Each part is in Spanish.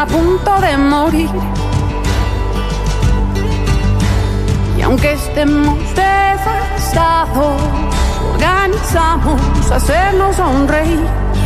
a punto de morir. Y aunque estemos devastados, organizamos hacernos sonreír.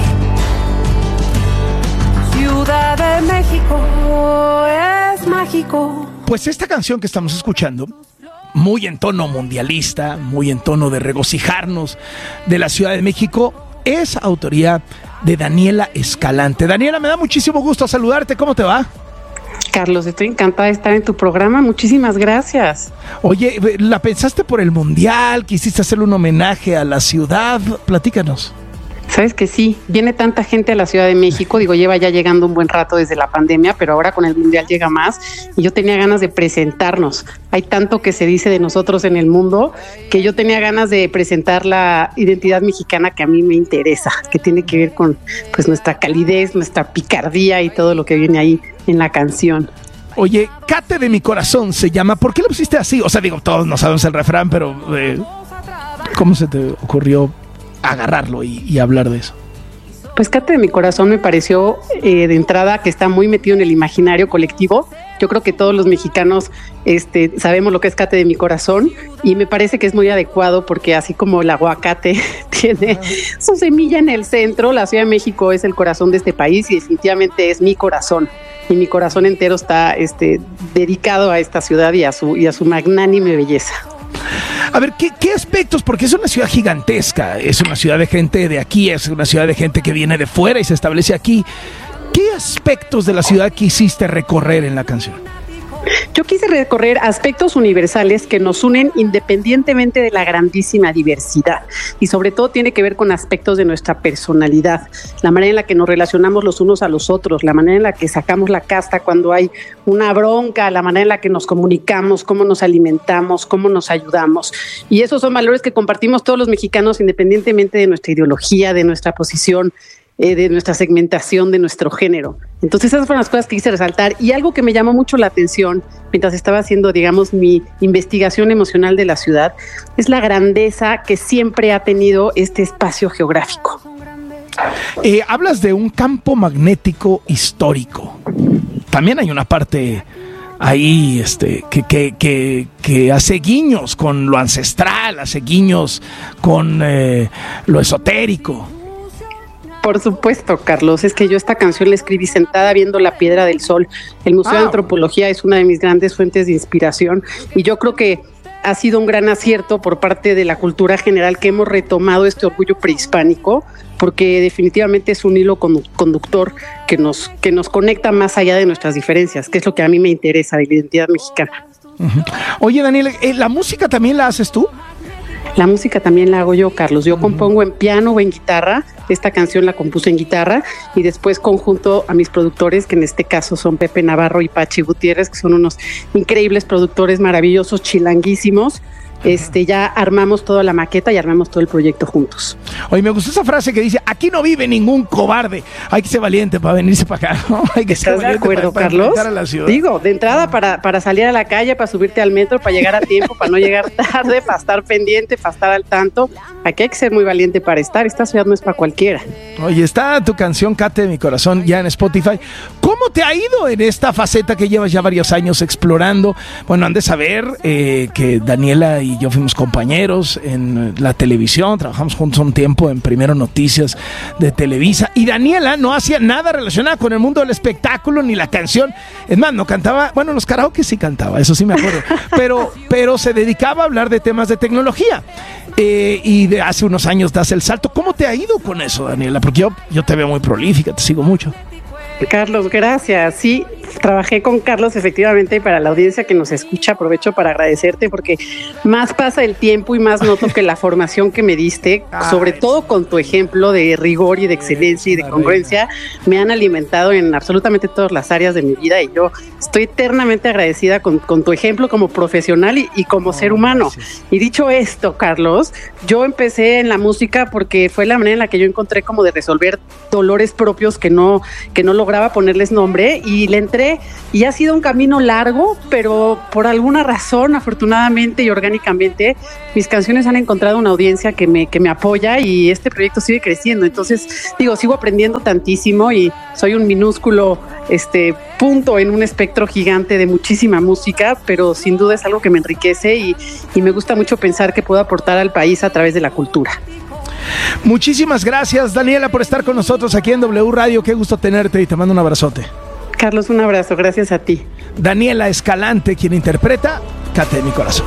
Ciudad de México es mágico. Pues esta canción que estamos escuchando, muy en tono mundialista, muy en tono de regocijarnos de la Ciudad de México, es autoría de Daniela Escalante. Daniela, me da muchísimo gusto saludarte. ¿Cómo te va? Carlos, estoy encantada de estar en tu programa. Muchísimas gracias. Oye, ¿la pensaste por el Mundial? ¿Quisiste hacerle un homenaje a la ciudad? Platícanos. Sabes que sí, viene tanta gente a la Ciudad de México, lleva ya llegando un buen rato desde la pandemia, pero ahora con el Mundial llega más y yo tenía ganas de presentarnos. Hay tanto que se dice de nosotros en el mundo que yo tenía ganas de presentar la identidad mexicana que a mí me interesa, que tiene que ver con pues nuestra calidez, nuestra picardía y todo lo que viene ahí en la canción. Oye, Cate de mi corazón se llama. ¿Por qué le pusiste así? O sea, todos no sabemos el refrán, pero ¿cómo se te ocurrió agarrarlo y hablar de eso? Pues Cate de mi corazón me pareció de entrada que está muy metido en el imaginario colectivo. Yo creo que todos los mexicanos sabemos lo que es Cate de mi corazón y me parece que es muy adecuado porque así como el aguacate tiene su semilla en el centro, la Ciudad de México es el corazón de este país y definitivamente es mi corazón. Y mi corazón entero está dedicado a esta ciudad y a su magnánime belleza. A ver, ¿qué aspectos? Porque es una ciudad gigantesca, es una ciudad de gente de aquí, es una ciudad de gente que viene de fuera y se establece aquí. ¿Qué aspectos de la ciudad quisiste recorrer en la canción? Yo quise recorrer aspectos universales que nos unen independientemente de la grandísima diversidad y sobre todo tiene que ver con aspectos de nuestra personalidad, la manera en la que nos relacionamos los unos a los otros, la manera en la que sacamos la casta cuando hay una bronca, la manera en la que nos comunicamos, cómo nos alimentamos, cómo nos ayudamos. Y esos son valores que compartimos todos los mexicanos independientemente de nuestra ideología, de nuestra posición, de nuestra segmentación, de nuestro género. Entonces esas fueron las cosas que quise resaltar y algo que me llamó mucho la atención mientras estaba haciendo, mi investigación emocional de la ciudad es la grandeza que siempre ha tenido este espacio geográfico. Hablas de un campo magnético histórico. También hay una parte ahí que hace guiños con lo ancestral, hace guiños con lo esotérico. Por supuesto, Carlos, es que yo esta canción la escribí sentada viendo la Piedra del Sol. El Museo de Antropología es una de mis grandes fuentes de inspiración y yo creo que ha sido un gran acierto por parte de la cultura general que hemos retomado este orgullo prehispánico, porque definitivamente es un hilo conductor que nos conecta más allá de nuestras diferencias, que es lo que a mí me interesa de la identidad mexicana. Uh-huh. Oye, Daniela, ¿la música también la haces tú? La música también la hago yo, Carlos. Yo compongo en piano o en guitarra. Esta canción la compuse en guitarra y después conjunto a mis productores, que en este caso son Pepe Navarro y Pachi Gutiérrez, que son unos increíbles productores maravillosos, chilanguísimos. Ya armamos toda la maqueta y armamos todo el proyecto juntos. Oye, me gustó esa frase que dice: aquí no vive ningún cobarde, hay que ser valiente para venirse para acá, ¿no? Hay que ser ¿Estás de acuerdo, para Carlos? A la ciudad. Digo, de entrada para salir a la calle, para subirte al metro, para llegar a tiempo, para no llegar tarde, para estar pendiente, para estar al tanto. Aquí hay que ser muy valiente para estar. Esta ciudad no es para cualquiera. Oye, está tu canción Cate de mi corazón ya en Spotify. ¿Cómo te ha ido en esta faceta que llevas ya varios años explorando? Bueno, han de saber que Daniela y yo fuimos compañeros en la televisión, trabajamos juntos un tiempo en Primero Noticias de Televisa, y Daniela no hacía nada relacionado con el mundo del espectáculo ni la canción. Es más, no cantaba, bueno, los karaoke sí cantaba, eso sí me acuerdo, pero se dedicaba a hablar de temas de tecnología. Y de hace unos años das el salto. ¿Cómo te ha ido con eso, Daniela? Porque yo te veo muy prolífica, te sigo mucho. Carlos, gracias. Sí, trabajé con Carlos efectivamente, y para la audiencia que nos escucha aprovecho para agradecerte porque más pasa el tiempo y más noto que la formación que me diste, sobre todo con tu ejemplo de rigor y de excelencia y de congruencia, me han alimentado en absolutamente todas las áreas de mi vida y yo estoy eternamente agradecida con tu ejemplo como profesional y como ser humano. Gracias. Y dicho esto, Carlos, yo empecé en la música porque fue la manera en la que yo encontré como de resolver dolores propios que no lograba ponerles nombre, y le entré sé, y ha sido un camino largo, pero por alguna razón, afortunadamente y orgánicamente, mis canciones han encontrado una audiencia que me apoya y este proyecto sigue creciendo. Entonces, sigo aprendiendo tantísimo y soy un minúsculo punto en un espectro gigante de muchísima música, pero sin duda es algo que me enriquece y me gusta mucho pensar que puedo aportar al país a través de la cultura. Muchísimas gracias, Daniela, por estar con nosotros aquí en W Radio. Qué gusto tenerte y te mando un abrazote. Carlos, un abrazo, gracias a ti. Daniela Escalante, quien interpreta Cate de mi corazón.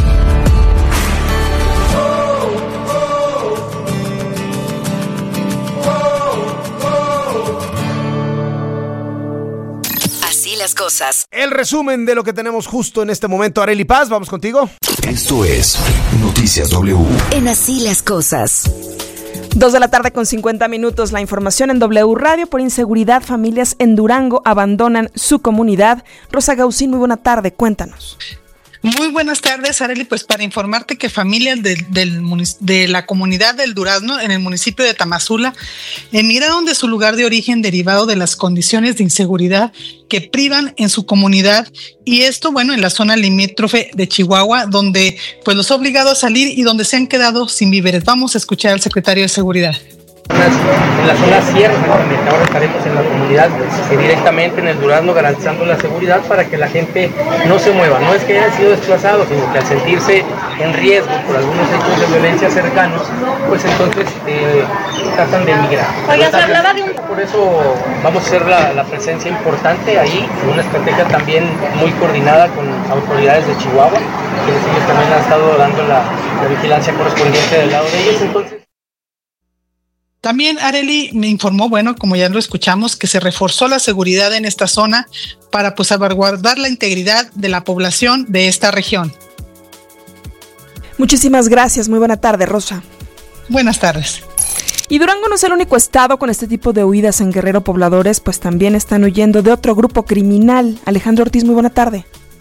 Así las cosas. El resumen de lo que tenemos justo en este momento. Arely Paz, vamos contigo. Esto es Noticias W. En Así las cosas. 2:50 p.m. La información en W Radio. Por inseguridad, familias en Durango abandonan su comunidad. Rosa Gaucín, muy buena tarde, cuéntanos. Muy buenas tardes, Arely. Pues para informarte que familias de la comunidad del Durazno, en el municipio de Tamazula, emigraron de su lugar de origen derivado de las condiciones de inseguridad que privan en su comunidad, y esto, en la zona limítrofe de Chihuahua, donde pues los ha obligado a salir y donde se han quedado sin víveres. Vamos a escuchar al secretario de Seguridad. En la zona sierra, exactamente. Ahora estaremos en la comunidad directamente en el Durazno garantizando la seguridad para que la gente no se mueva. No es que hayan sido desplazados, sino que al sentirse en riesgo por algunos hechos de violencia cercanos, pues entonces tratan de emigrar. Oiga, se hablaba de Por eso vamos a hacer la presencia importante ahí, una estrategia también muy coordinada con autoridades de Chihuahua, quienes ellos también han estado dando la vigilancia correspondiente del lado de ellos. Entonces, también Arely me informó, como ya lo escuchamos, que se reforzó la seguridad en esta zona para salvaguardar la integridad de la población de esta región. Muchísimas gracias, muy buena tarde, Rosa. Buenas tardes. Y Durango no es el único estado con este tipo de huidas en Guerrero. Pobladores pues también están huyendo de otro grupo criminal. Alejandro Ortiz, muy buena tarde.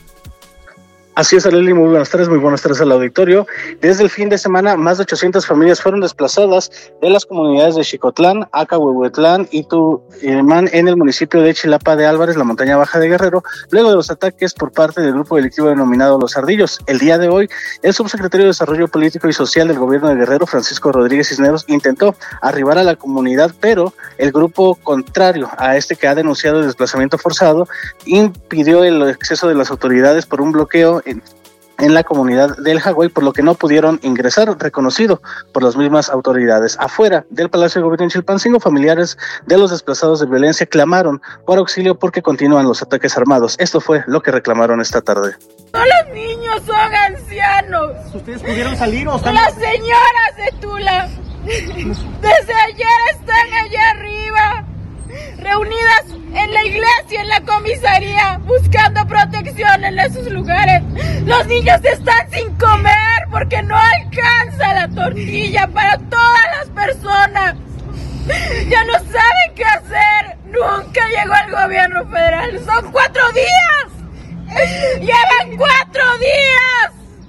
Así es, Arely, muy buenas tardes al auditorio. Desde el fin de semana, más de 800 familias fueron desplazadas de las comunidades de Xicotlán, Acahuehuetlán y Tuimán en el municipio de Chilapa de Álvarez, la montaña baja de Guerrero, luego de los ataques por parte del grupo delictivo denominado Los Ardillos. El día de hoy, el subsecretario de Desarrollo Político y Social del gobierno de Guerrero, Francisco Rodríguez Cisneros, intentó arribar a la comunidad, pero el grupo contrario a este, que ha denunciado el desplazamiento forzado, impidió el acceso de las autoridades por un bloqueo en la comunidad del Hawái, por lo que no pudieron ingresar, reconocido por las mismas autoridades. Afuera del Palacio de Gobierno en Chilpancingo, familiares de los desplazados de violencia clamaron por auxilio porque continúan los ataques armados. Esto fue lo que reclamaron esta tarde. Todos los niños son ancianos. ¿Ustedes pudieron salir o están? Las señoras de Tula desde ayer están allá arriba, reunidas en la iglesia, en la comisaría, buscando protección en esos lugares. Los niños están sin comer porque no alcanza la tortilla para todas las personas. Ya no saben qué hacer. Nunca llegó el gobierno federal. Son 4 días. Llevan 4 días.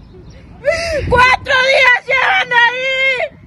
4 días llevan ahí.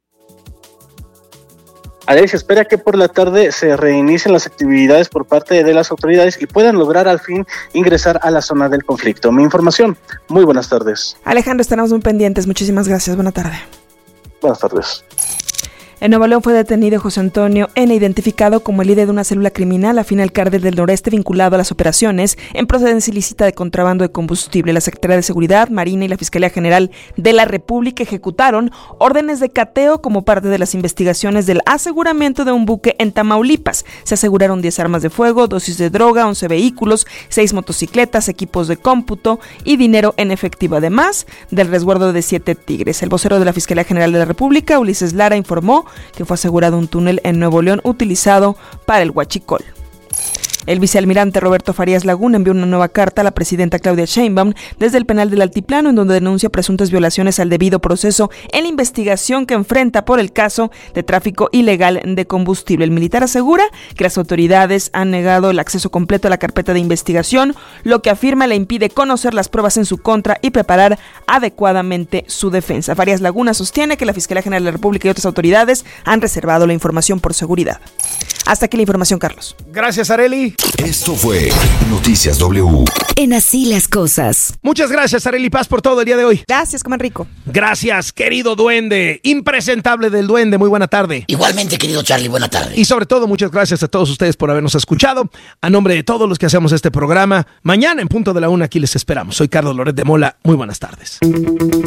Arely, se espera que por la tarde se reinicien las actividades por parte de las autoridades y puedan lograr al fin ingresar a la zona del conflicto. Mi información, muy buenas tardes. Alejandro, estaremos muy pendientes. Muchísimas gracias. Buena tarde. Buenas tardes. En Nuevo León fue detenido José Antonio N., identificado como el líder de una célula criminal afín al Cártel del Noreste vinculado a las operaciones en procedencia ilícita de contrabando de combustible. La Secretaría de Seguridad, Marina y la Fiscalía General de la República ejecutaron órdenes de cateo como parte de las investigaciones del aseguramiento de un buque en Tamaulipas. Se aseguraron 10 armas de fuego, dosis de droga, 11 vehículos, 6 motocicletas, equipos de cómputo y dinero en efectivo, además del resguardo de 7 tigres. El vocero de la Fiscalía General de la República, Ulises Lara, informó que fue asegurado un túnel en Nuevo León utilizado para el huachicol. El vicealmirante Roberto Farías Lagún envió una nueva carta a la presidenta Claudia Sheinbaum desde el penal del Altiplano, en donde denuncia presuntas violaciones al debido proceso en la investigación que enfrenta por el caso de tráfico ilegal de combustible. El militar asegura que las autoridades han negado el acceso completo a la carpeta de investigación, lo que afirma le impide conocer las pruebas en su contra y preparar adecuadamente su defensa. Farías Laguna sostiene que la Fiscalía General de la República y otras autoridades han reservado la información por seguridad. Hasta aquí la información, Carlos. Gracias, Arely. Esto fue Noticias W. En Así las Cosas. Muchas gracias, Arely Paz, por todo el día de hoy. Gracias, coman rico. Gracias, querido duende, impresentable del duende, muy buena tarde. Igualmente, querido Charlie, buena tarde. Y sobre todo, muchas gracias a todos ustedes por habernos escuchado. A nombre de todos los que hacemos este programa, mañana en punto de la 1 aquí les esperamos. Soy Carlos Loret de Mola, muy buenas tardes.